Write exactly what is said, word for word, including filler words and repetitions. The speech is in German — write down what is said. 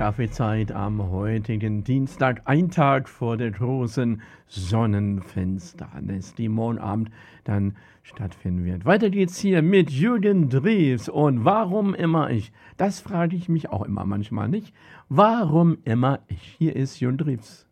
Kaffeezeit am heutigen Dienstag, ein Tag vor der großen Sonnenfinsternis, die morgen Abend dann stattfinden wird. Weiter geht's hier mit Jürgen Drews und warum immer ich? Das frage ich mich auch immer manchmal nicht. Warum immer ich? Hier ist Jürgen Drews.